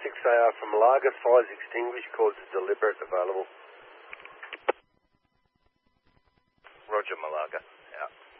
6AR from Malaga, fires extinguished, cause is deliberate, available. Roger, Malaga. Out.